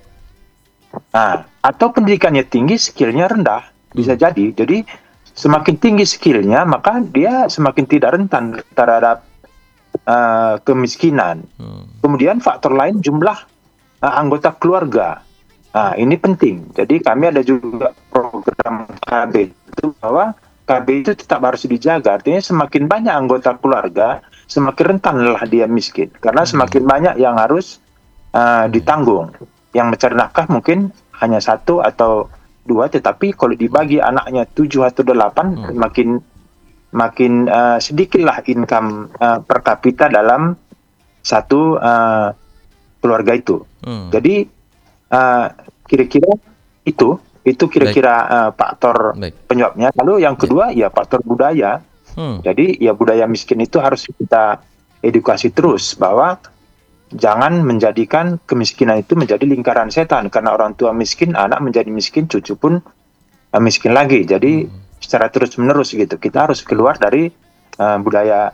Atau pendidikannya tinggi, skillnya rendah. Bisa jadi. Jadi, semakin tinggi skillnya, maka dia semakin tidak rentan terhadap kemiskinan. Kemudian faktor lain jumlah anggota keluarga. Ini penting. Jadi kami ada juga program KB itu bahwa KB itu tetap harus dijaga. Artinya semakin banyak anggota keluarga, semakin rentanlah dia miskin. Karena semakin banyak yang harus ditanggung. Yang mencari nafkah mungkin hanya 1 atau 2, tetapi kalau dibagi anaknya 7 atau 8, makin sedikitlah income per kapita dalam satu keluarga itu. Jadi kira-kira itu kira-kira faktor penyebabnya. Lalu yang kedua ya faktor budaya. Jadi ya budaya miskin itu harus kita edukasi terus bahwa jangan menjadikan kemiskinan itu menjadi lingkaran setan, karena orang tua miskin, anak menjadi miskin, cucu pun miskin lagi. Jadi secara terus menerus gitu. Kita harus keluar dari budaya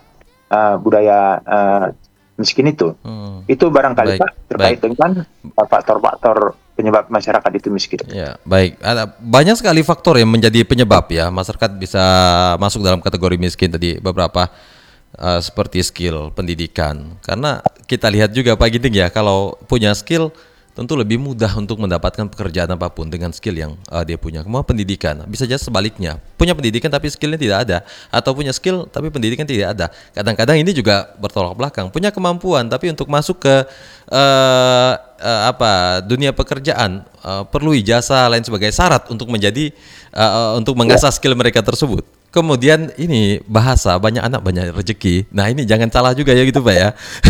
miskin itu. Itu barangkali Baik, Pak terkait dengan faktor-faktor penyebab masyarakat itu miskin. Ya, baik. Ada banyak sekali faktor yang menjadi penyebab ya masyarakat bisa masuk dalam kategori miskin tadi beberapa seperti skill, pendidikan. Karena kita lihat juga Pak Ginting ya, kalau punya skill tentu lebih mudah untuk mendapatkan pekerjaan apapun dengan skill yang dia punya. Kemudian pendidikan, bisa jadi sebaliknya. Punya pendidikan tapi skillnya tidak ada, atau punya skill tapi pendidikan tidak ada. Kadang-kadang ini juga bertolak belakang. Punya kemampuan tapi untuk masuk ke dunia pekerjaan perlu ijazah lain sebagai syarat untuk menjadi untuk mengasah skill mereka tersebut. Kemudian ini bahasa, banyak anak banyak rezeki. Nah ini jangan salah juga ya gitu Pak ya.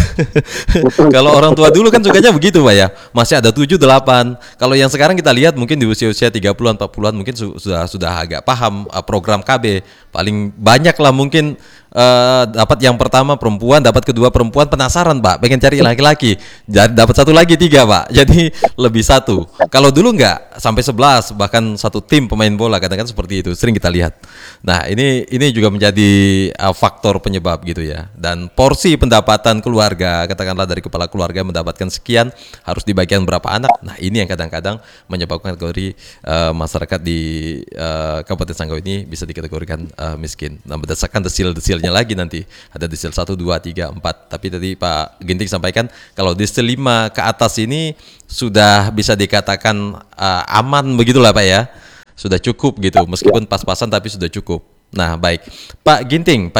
Kalau orang tua dulu kan sukanya begitu Pak ya. Masih ada 7, 8. Kalau yang sekarang kita lihat mungkin di usia-usia 30-an, 40-an mungkin sudah agak paham program KB. Paling banyak lah mungkin dapat yang pertama perempuan, dapat kedua perempuan, penasaran Pak, pengen cari laki-laki. Jadi dapat satu lagi 3 Pak. Jadi lebih 1. Kalau dulu enggak, sampai 11, bahkan satu tim pemain bola kadang-kadang seperti itu, sering kita lihat. Nah, ini juga menjadi faktor penyebab gitu ya. Dan porsi pendapatan keluarga, katakanlah dari kepala keluarga mendapatkan sekian, harus dibagikan berapa anak. Nah, ini yang kadang-kadang menyebabkan kategori masyarakat di Kabupaten Sanggau ini bisa dikategorikan miskin. Nah, berdasarkan desil-desilnya lagi nanti ada desil 1, 2, 3, 4. Tapi tadi Pak Ginting sampaikan kalau desil 5 ke atas ini sudah bisa dikatakan aman begitulah Pak ya. Sudah cukup gitu, meskipun pas-pasan tapi sudah cukup. Nah, baik. Pak Ginting,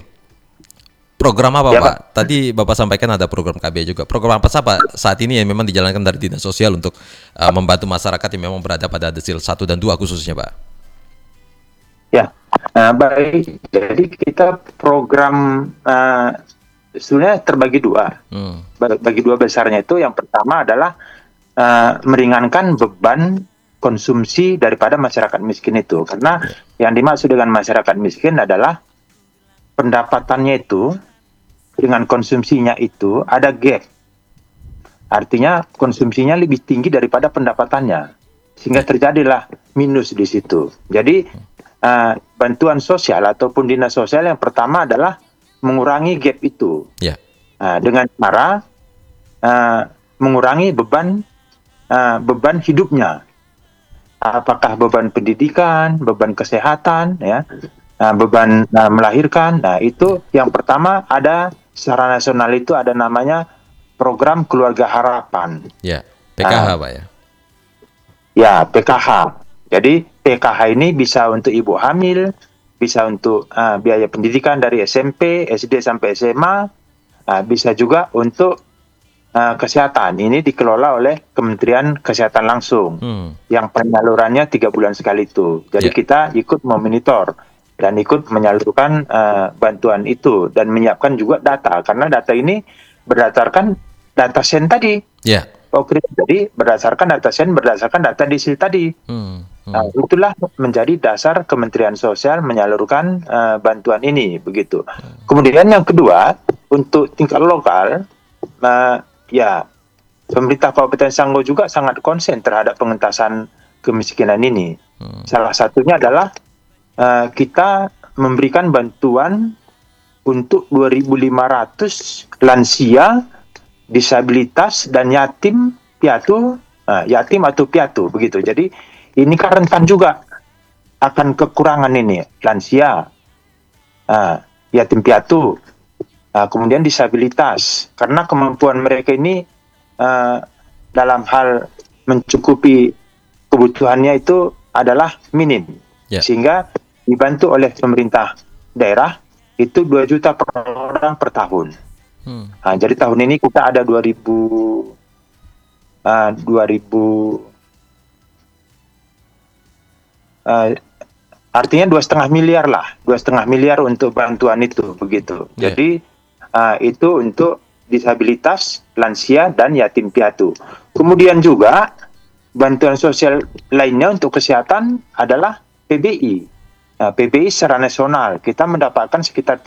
program apa Ya, Pak? Tadi Bapak sampaikan ada program KB juga. Program apa saat ini yang memang dijalankan dari Dinas Sosial untuk membantu masyarakat yang memang berada pada desil 1 dan 2 khususnya Pak? Ya, baik. Jadi kita program sebenarnya terbagi 2. Bagi 2 besarnya itu, yang pertama adalah meringankan beban konsumsi daripada masyarakat miskin itu. Karena yang dimaksud dengan masyarakat miskin adalah pendapatannya itu dengan konsumsinya itu ada gap. Artinya konsumsinya lebih tinggi daripada pendapatannya. Sehingga terjadilah minus di situ. Jadi bantuan sosial ataupun dinas sosial yang pertama adalah mengurangi gap itu. Dengan cara mengurangi beban hidupnya. Apakah beban pendidikan, beban kesehatan, ya, beban melahirkan. Nah, itu yang pertama ada secara nasional itu ada namanya program Keluarga Harapan. Ya, PKH Pak ya. Ya, PKH. Jadi PKH ini bisa untuk ibu hamil, bisa untuk biaya pendidikan dari SMP, SD sampai SMA, bisa juga untuk kesehatan. Ini dikelola oleh Kementerian Kesehatan langsung, yang penyalurannya 3 bulan sekali itu. Jadi kita ikut memonitor dan ikut menyalurkan bantuan itu dan menyiapkan juga data, karena data ini berdasarkan data sen tadi. Oke, jadi berdasarkan data disil tadi. Itulah menjadi dasar Kementerian Sosial menyalurkan bantuan ini begitu. Kemudian yang kedua, untuk tingkat lokal, ya, pemerintah Kabupaten Sanggau juga sangat konsen terhadap pengentasan kemiskinan ini. Salah satunya adalah kita memberikan bantuan untuk 2.500 lansia, disabilitas, dan yatim piatu, yatim atau piatu begitu. Jadi ini kan rentan juga akan kekurangan ini, lansia, yatim piatu. Kemudian disabilitas, karena kemampuan mereka ini dalam hal mencukupi kebutuhannya itu adalah minim, sehingga dibantu oleh pemerintah daerah itu 2 juta per orang per tahun. Jadi tahun ini kita ada 2.000 artinya 2,5 miliar lah, 2,5 miliar untuk bantuan itu begitu. Jadi itu untuk disabilitas, lansia, dan yatim piatu. Kemudian juga bantuan sosial lainnya untuk kesehatan adalah PBI. PBI secara nasional kita mendapatkan sekitar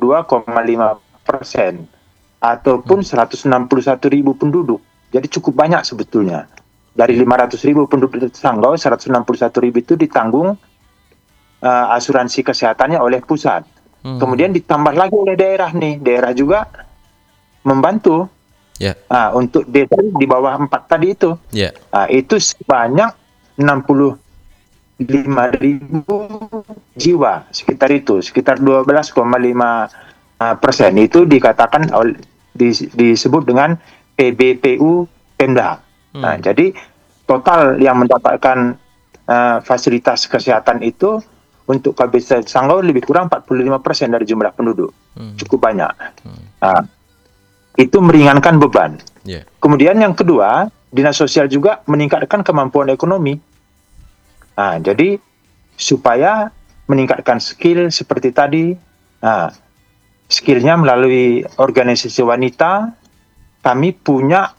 32,5% ataupun 161.000 penduduk. Jadi cukup banyak sebetulnya. Dari 500.000 penduduk Sanggau, 161.000 itu ditanggung asuransi kesehatannya oleh pusat. Kemudian ditambah lagi oleh daerah nih. Daerah juga membantu untuk desa di bawah 4 tadi itu. Itu sebanyak 65.000 jiwa, sekitar 12,5% itu dikatakan disebut dengan PBPU Pemda. Nah, jadi total yang mendapatkan fasilitas kesehatan itu untuk Kabupaten Sanggau lebih kurang 45% dari jumlah penduduk, cukup banyak. Nah, itu meringankan beban. Kemudian yang kedua, dinas sosial juga meningkatkan kemampuan ekonomi. Nah, jadi supaya meningkatkan skill seperti tadi, skillnya melalui organisasi wanita, kami punya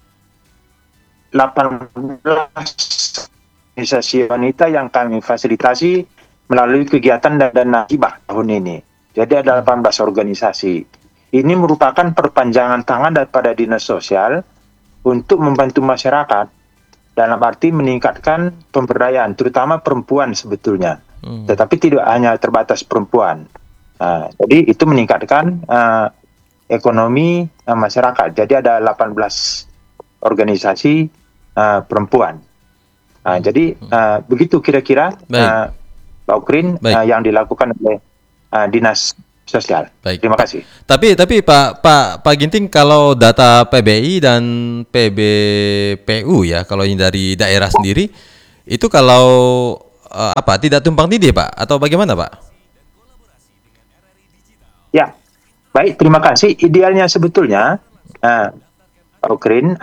18 organisasi wanita yang kami fasilitasi melalui kegiatan dana hibah tahun ini. Jadi ada 18 organisasi. Ini merupakan perpanjangan tangan daripada dinas sosial untuk membantu masyarakat dalam arti meningkatkan pemberdayaan, terutama perempuan sebetulnya. Tetapi tidak hanya terbatas perempuan. Jadi itu meningkatkan ekonomi masyarakat. Jadi ada 18 organisasi perempuan. Jadi begitu kira-kira Pak Ukrin yang dilakukan oleh dinas sosial. Baik. Terima kasih. Tapi Pak Ginting, kalau data PBI dan PBPU ya, kalau ini dari daerah sendiri, itu kalau tidak tumpang tindih Pak, atau bagaimana Pak? Ya, baik, terima kasih. Idealnya sebetulnya Pak Ukrin,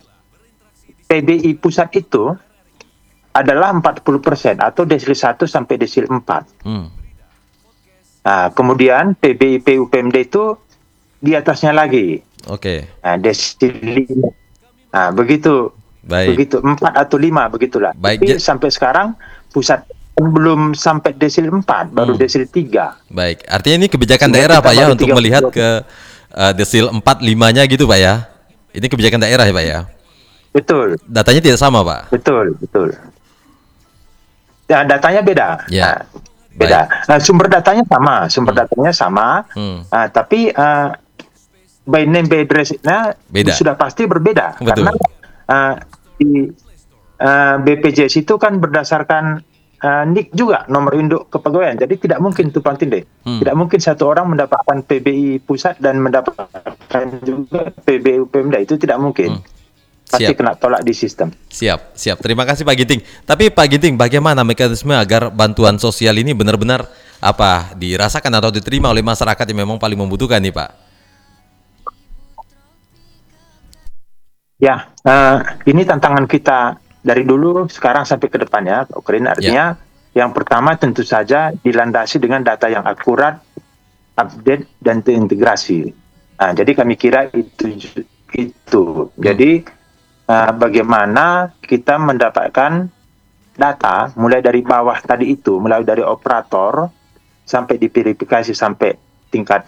PBI pusat itu adalah 40% atau desil 1 sampai desil 4. Kemudian PBI PUPMD itu di atasnya lagi. Desil 5. Begitu. Begitu 4 atau 5 begitulah. Tapi sampai sekarang pusat belum sampai desil 4, baru desil 3. Baik. Artinya ini kebijakan daerah Pak ya untuk melihat ke desil 4 5-nya gitu Pak ya. Ini kebijakan daerah ya Pak ya. Betul. Datanya tidak sama Pak. Betul. Ya, datanya beda. Beda. Nah, sumber datanya sama, tapi by name by address-nya sudah pasti berbeda. Betul. Karena di BPJS itu kan berdasarkan NIK juga, nomor induk kepegawaian. Jadi tidak mungkin tumpang tindih. Tidak mungkin satu orang mendapatkan PBI pusat dan mendapatkan juga PBI Pemda, itu tidak mungkin. Pasti kena tolak di sistem. Siap. Terima kasih Pak Ginting. Tapi Pak Ginting, bagaimana mekanisme agar bantuan sosial ini benar-benar dirasakan atau diterima oleh masyarakat yang memang paling membutuhkan nih Pak? Ya, ini tantangan kita dari dulu sekarang sampai ke depannya, Pak Ukrin. Artinya yang pertama tentu saja dilandasi dengan data yang akurat, update dan terintegrasi. Jadi kami kira itu. Jadi bagaimana kita mendapatkan data mulai dari bawah tadi itu, mulai dari operator sampai diverifikasi sampai tingkat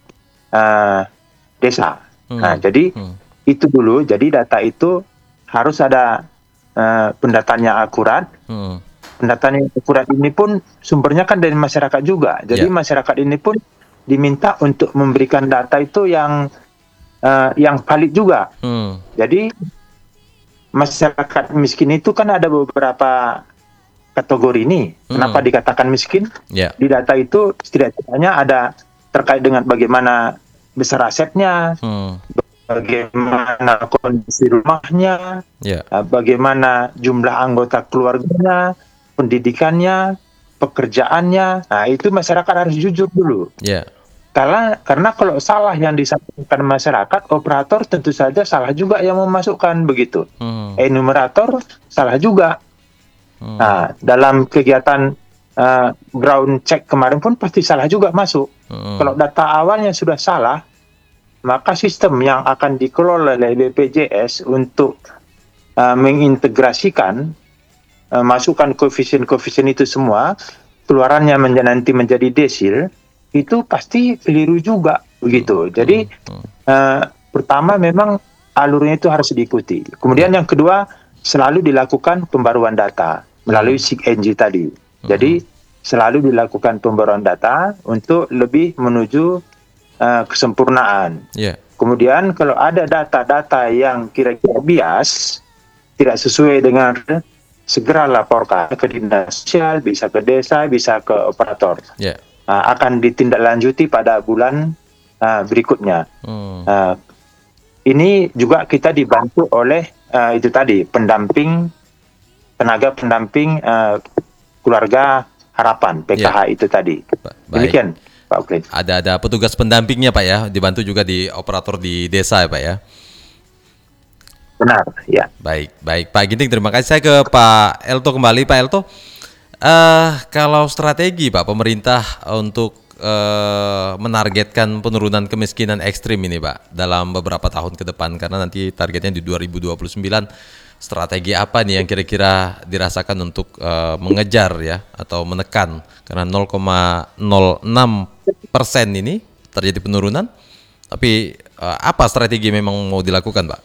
desa. Jadi itu dulu. Jadi data itu harus ada pendataan yang akurat. Pendataan yang akurat ini pun sumbernya kan dari masyarakat juga. Jadi masyarakat ini pun diminta untuk memberikan data itu yang valid juga. Jadi masyarakat miskin itu kan ada beberapa kategori ini. Kenapa dikatakan miskin? Di data itu setidaknya ada terkait dengan bagaimana besar asetnya, bagaimana kondisi rumahnya, bagaimana jumlah anggota keluarganya, pendidikannya, pekerjaannya. Nah, itu masyarakat harus jujur dulu. Karena kalau salah yang disampaikan masyarakat, operator tentu saja salah juga yang memasukkan begitu. Enumerator salah juga. Nah, dalam kegiatan ground check kemarin pun pasti salah juga masuk. Kalau data awalnya sudah salah, maka sistem yang akan dikelola oleh BPJS untuk mengintegrasikan, masukkan koefisien-koefisien itu semua, keluarannya nanti menjadi desil, itu pasti keliru juga begitu. Jadi pertama memang alurnya itu harus diikuti. Kemudian yang kedua, selalu dilakukan pembaruan data melalui SIG-NG tadi. Jadi selalu dilakukan pembaruan data untuk lebih menuju kesempurnaan. Kemudian kalau ada data-data yang kira-kira bias, tidak sesuai dengan, segera laporkan ke dinas sosial, bisa ke desa, bisa ke operator. Akan ditindaklanjuti pada bulan berikutnya. Ini juga kita dibantu oleh itu tadi tenaga pendamping keluarga harapan PKH itu tadi. Demikian Pak Ukrin. Ada petugas pendampingnya Pak ya, dibantu juga di operator di desa ya Pak ya. Benar, ya. Baik Pak Ginting, terima kasih. Saya ke Pak Elto kembali. Pak Elto, kalau strategi Pak pemerintah untuk menargetkan penurunan kemiskinan ekstrim ini Pak dalam beberapa tahun ke depan, karena nanti targetnya di 2029, strategi apa nih yang kira-kira dirasakan untuk mengejar ya atau menekan, karena 0,06% ini terjadi penurunan, tapi apa strategi memang mau dilakukan Pak?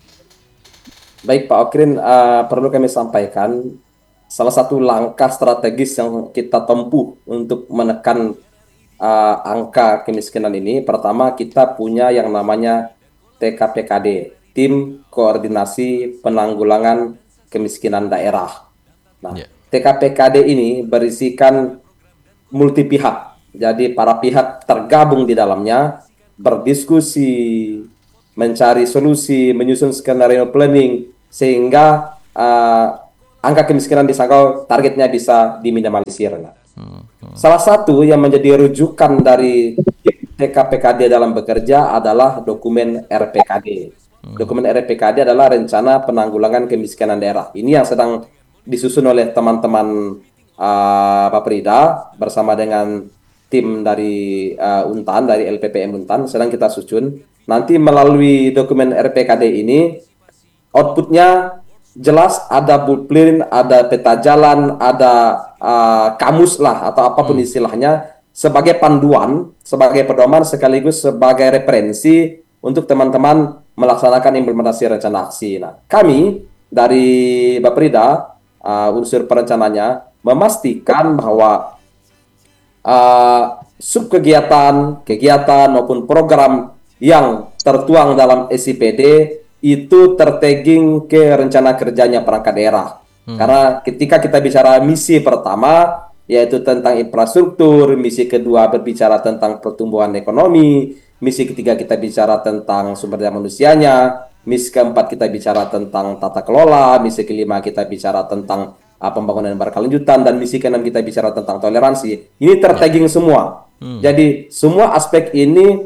Baik Pak Okrin, perlu kami sampaikan salah satu langkah strategis yang kita tempuh untuk menekan angka kemiskinan ini, pertama kita punya yang namanya TKPKD, Tim Koordinasi Penanggulangan Kemiskinan Daerah. Nah, TKPKD ini berisikan multi pihak, jadi para pihak tergabung di dalamnya, berdiskusi, mencari solusi, menyusun skenario planning, sehingga angka kemiskinan di Sanggau targetnya bisa diminimalisir. Salah satu yang menjadi rujukan dari TKPKD dalam bekerja adalah dokumen RPKD. Dokumen RPKD adalah Rencana Penanggulangan Kemiskinan Daerah. Ini yang sedang disusun oleh teman-teman Baprida bersama dengan tim dari Untan, dari LPPM Untan, sedang kita susun. Nanti melalui dokumen RPKD ini, outputnya jelas, ada blueprint, ada peta jalan, ada kamus lah atau apapun istilahnya, sebagai panduan, sebagai pedoman, sekaligus sebagai referensi untuk teman-teman melaksanakan implementasi rencana aksi. Nah, kami dari Baprida, unsur perencananya, memastikan bahwa kegiatan maupun program yang tertuang dalam SIPD itu tertagging ke rencana kerjanya perangkat daerah. Karena ketika kita bicara misi pertama, yaitu tentang infrastruktur, misi kedua berbicara tentang pertumbuhan ekonomi, misi ketiga kita bicara tentang sumber daya manusianya, misi keempat kita bicara tentang tata kelola, misi kelima kita bicara tentang pembangunan berkelanjutan, dan misi keenam kita bicara tentang toleransi. Ini tertagging semua. Jadi semua aspek ini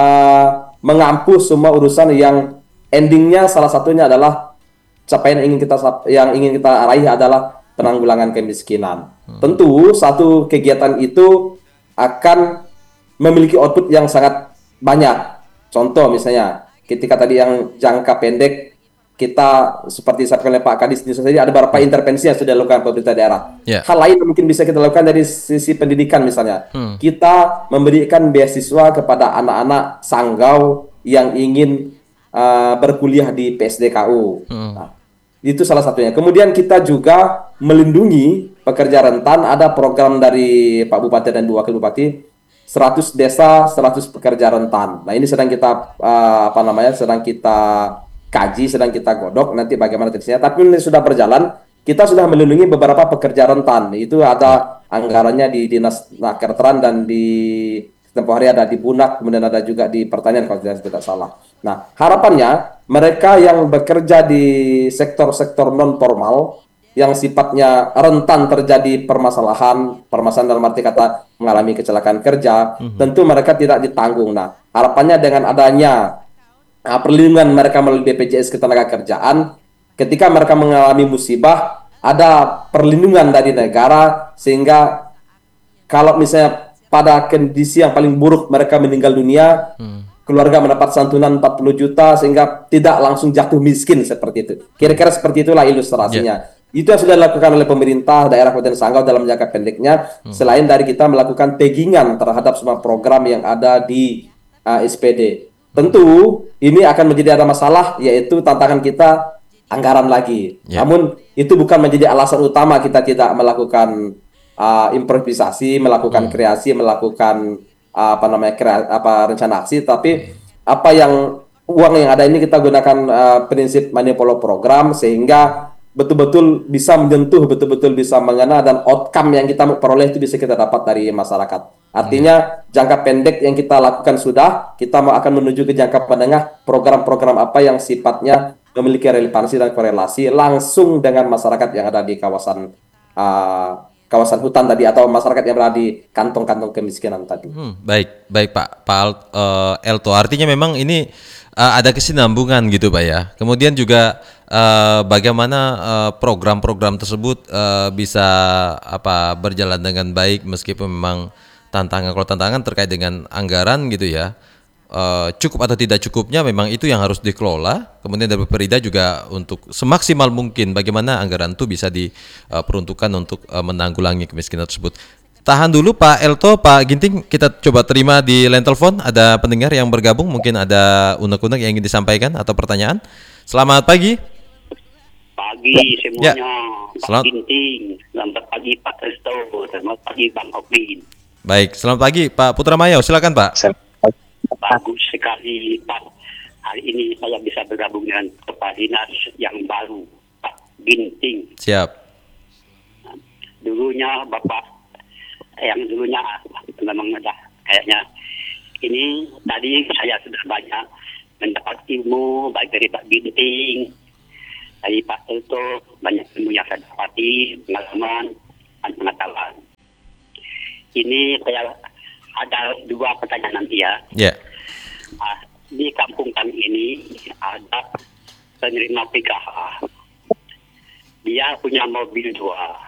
mengampu semua urusan yang endingnya salah satunya adalah capaian yang ingin kita raih adalah penanggulangan kemiskinan. Tentu satu kegiatan itu akan memiliki output yang sangat banyak. Contoh misalnya, ketika tadi yang jangka pendek, kita seperti disampaikan oleh Pak Kadis tadi, ada beberapa intervensi yang sudah dilakukan pemerintah daerah. Hal lain yang mungkin bisa kita lakukan dari sisi pendidikan misalnya. Kita memberikan beasiswa kepada anak-anak Sanggau yang ingin berkuliah di PSDKU. Nah, itu salah satunya. Kemudian kita juga melindungi pekerja rentan. Ada program dari Pak Bupati dan Bu Wakil Bupati, 100 desa, 100 pekerja rentan. Nah, ini sedang kita sedang kita kaji, sedang kita godok nanti bagaimana teknisnya. Tapi ini sudah berjalan. Kita sudah melindungi beberapa pekerja rentan. Itu ada anggarannya di Dinas Nakertran dan di tempoh hari ada di Bunak, kemudian ada juga di Pertanian kalau tidak salah. Nah, harapannya mereka yang bekerja di sektor-sektor non formal yang sifatnya rentan terjadi permasalahan dalam arti kata mengalami kecelakaan kerja, tentu mereka tidak ditanggung. Nah, harapannya dengan adanya perlindungan mereka melalui BPJS Ketenagakerjaan, ketika mereka mengalami musibah, ada perlindungan dari negara, sehingga kalau misalnya pada kondisi yang paling buruk mereka meninggal dunia, keluarga mendapat santunan 40 juta sehingga tidak langsung jatuh miskin seperti itu. Kira-kira seperti itulah ilustrasinya. Itu yang sudah dilakukan oleh pemerintah daerah Kabupaten Sanggau dalam jangka pendeknya, selain dari kita melakukan taggingan terhadap semua program yang ada di SPD. Tentu ini akan menjadi ada masalah, yaitu tantangan kita anggaran lagi. Namun itu bukan menjadi alasan utama kita tidak melakukan improvisasi, melakukan kreasi, melakukan rencana aksi, tapi apa yang uang yang ada ini kita gunakan prinsip money follow program sehingga betul-betul bisa menyentuh, betul-betul bisa mengena, dan outcome yang kita peroleh itu bisa kita dapat dari masyarakat. Artinya jangka pendek yang kita lakukan sudah, kita akan menuju ke jangka menengah, program-program apa yang sifatnya memiliki relevansi dan korelasi langsung dengan masyarakat yang ada di kawasan hutan tadi, atau masyarakat yang berada di kantong-kantong kemiskinan tadi. Baik Pak Elto. Artinya memang ini ada kesinambungan gitu Pak ya. Kemudian juga bagaimana program-program tersebut bisa berjalan dengan baik meskipun memang tantangan terkait dengan anggaran gitu ya. Cukup atau tidak cukupnya memang itu yang harus dikelola. Kemudian dari Perida juga untuk semaksimal mungkin bagaimana anggaran itu bisa diperuntukkan untuk menanggulangi kemiskinan tersebut. Tahan dulu Pak Elto, Pak Ginting, kita coba terima di line telepon. Ada pendengar yang bergabung, mungkin ada unek-unek yang ingin disampaikan atau pertanyaan. Selamat pagi. Pagi semuanya, Selamat. Pak Ginting, selamat pagi Pak Resto, selamat pagi Bang Oklin. Baik, selamat pagi Pak Putra Mayo, silakan Pak. Bagus sekali Pak. Hari ini saya bisa bergabung dengan Kepala Dinas yang baru, Pak Ginting. Siap. Dulunya Bapak, yang dulunya memang ada kayaknya. Ini tadi saya sudah banyak mendapat ilmu baik dari Pak Ginting, dari Pak Elto, banyak ilmu yang saya dapati, pengalaman dan pengetahuan. Ini saya ada 2 pertanyaan nanti ya. Ya. Di kampung kami ini ada penerima PKH. Dia punya mobil 2.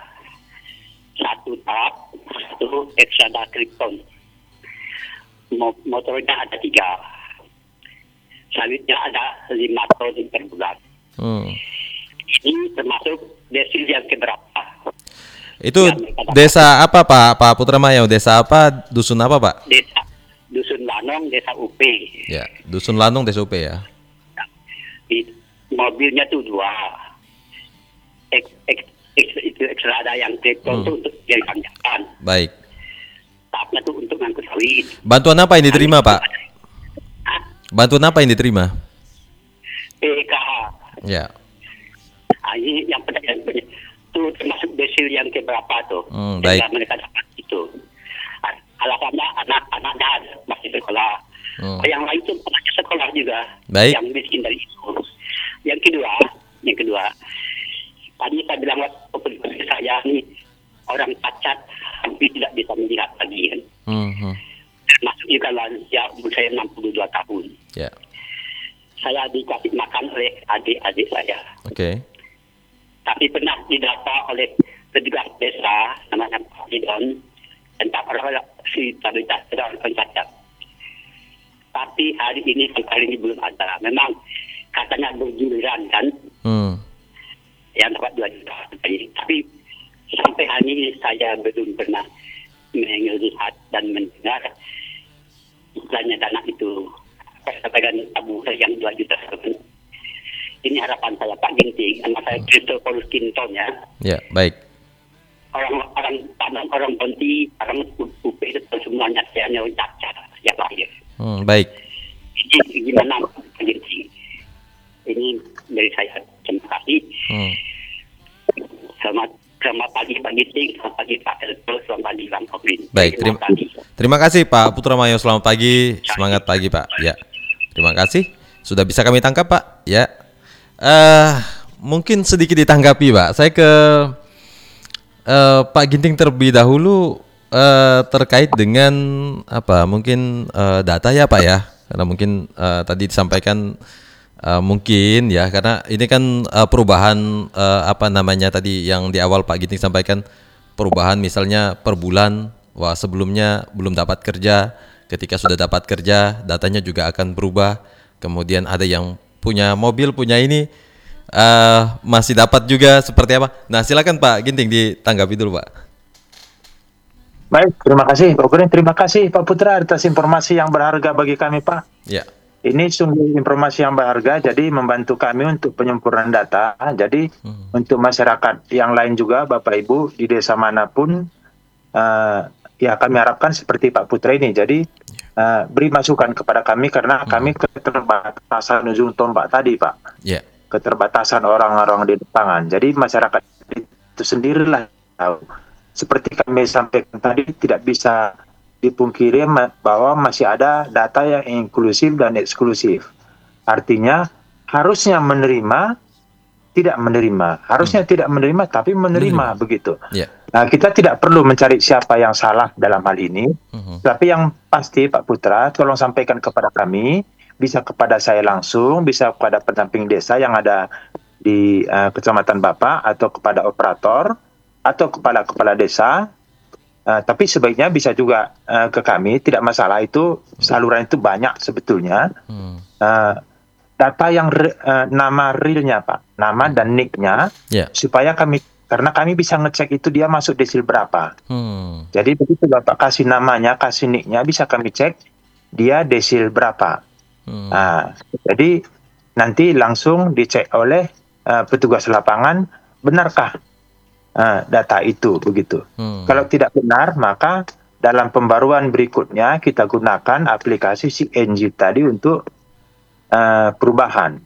1 tak, 1 Exada Krypton. Motornya ada 3. Sawitnya ada 5 ton per bulan. Ini termasuk desil yang keberapa? Itu desa apa Pak Putra Mayo? Desa apa? Dusun apa Pak? Desa Dusun Lanong, Desa UP. Ya, Dusun Lanong, Desa UP ya. Mobilnya tuh 2. Itu ekstra ada yang Krypton tuh untuk jalan-jalan. Baik. Tapnya tuh untuk ngangkut sawit. Bantuan apa yang diterima Pak? Bantuan apa yang diterima? PKH. Ya. Ini yang pertanyaan itu termasuk desil yang keberapa tuh? Baik. Yang mereka dapat itu. Alasannya anak-anaknya masih sekolah. Yang lain tuh anaknya sekolah juga. Baik. Yang miskin dari itu. Yang kedua, tadi saya bilang waktu saya ini orang cacat hampir tidak bisa melihat lagi kan. Termasuk juga lansia umur saya 62 tahun. Ya. Saya dikasih makan oleh adik-adik saya. Oke. Tapi pernah didata oleh petugas desa namanya Pak Idon dan tak pernah si tabita orang pencacat. Tapi hari ini sampai ini belum ada. Memang katanya bergiliran kan. Yang dapat 2 juta. Tapi sampai hari ini saya belum pernah melihat dan mendengar istilahnya dana itu. Katakan tabung yang 2 juta. Ini harapan saya Pak Ginting, nama saya Christopher Kinton ya. Ya, baik. Orang Bonti, orang UP itu semuanya saya cacat ya Pak ya. Baik. Ini gimana Pak Ginting? Ini dari saya, terima kasih. Selamat pagi Pak Ginting, selamat pagi Pak Elto, selamat pagi Bang Oklin. Baik, terima kasih Pak Putra Mayo, selamat pagi, semangat pagi Pak. Ya, terima kasih. Sudah bisa kami tangkap Pak. Ya. Mungkin sedikit ditanggapi Pak. Saya ke Pak Ginting terlebih dahulu terkait dengan mungkin data ya Pak ya, karena mungkin tadi disampaikan mungkin ya, karena ini kan perubahan tadi yang di awal Pak Ginting sampaikan, perubahan misalnya per bulan, sebelumnya belum dapat kerja, ketika sudah dapat kerja datanya juga akan berubah, kemudian ada yang punya mobil, punya ini, masih dapat juga seperti apa? Nah, silakan Pak Ginting ditanggapi dulu, Pak. Baik, terima kasih Pak Kurin. Terima kasih Pak Putra atas informasi yang berharga bagi kami Pak. Ya. Ini sungguh informasi yang berharga, jadi membantu kami untuk penyempurnaan data. Jadi untuk masyarakat yang lain juga, Bapak Ibu di desa manapun, ya kami harapkan seperti Pak Putra ini. Jadi beri masukan kepada kami karena kami keterbatasan ujung tombak tadi Pak. Ya. Keterbatasan orang-orang di lapangan. Jadi masyarakat itu sendirilah tahu. Seperti kami sampaikan tadi, tidak bisa dipungkiri bahwa masih ada data yang inklusif dan eksklusif. Artinya harusnya menerima, tidak menerima. Harusnya tidak menerima, tapi menerima. Begitu. Yeah. Nah, kita tidak perlu mencari siapa yang salah dalam hal ini. Tapi yang pasti Pak Putra, tolong sampaikan kepada kami, bisa kepada saya langsung, bisa kepada pendamping desa yang ada di kecamatan Bapak, atau kepada operator, atau kepada kepala desa, tapi sebaiknya bisa juga ke kami, tidak masalah. Itu saluran itu banyak sebetulnya. Data yang nama realnya Pak, nama dan nicknya, supaya kami, karena kami bisa ngecek itu dia masuk desil berapa. Jadi begitu Bapak kasih namanya, kasih nicknya, bisa kami cek dia desil berapa. Jadi nanti langsung dicek oleh petugas lapangan, benarkah data itu begitu. Kalau tidak benar, maka dalam pembaruan berikutnya kita gunakan aplikasi CNG tadi untuk perubahan.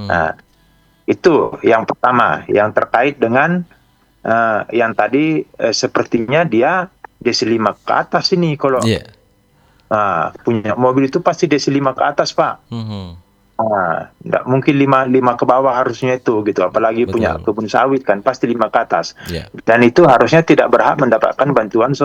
Itu yang pertama, yang terkait dengan yang tadi sepertinya dia desil 5 ke atas ini kalau punya mobil itu pasti desil 5 ke atas Pak. Nggak mungkin 5 ke bawah harusnya itu gitu, apalagi punya kebun sawit kan pasti 5 ke atas. Dan itu harusnya tidak berhak mendapatkan bantuan